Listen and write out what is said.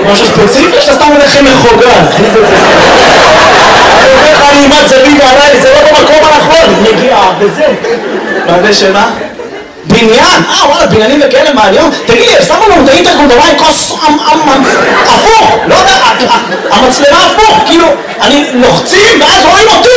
משהו ספציפי שאתה סתם הולך מחוגה. אני אומר לך, אני אימת זווית עליי, זה לא במקום הנכון. מגיעה, וזה. מה שמה? בניין? וואלה, בניינים וכאלה מעניין. תגיד לי, שמו לנו את האינטרקום במים כוס הפוך, לא יודע, המצלמה הפוך, כאילו, אני לוחצים ואז רואים אותי.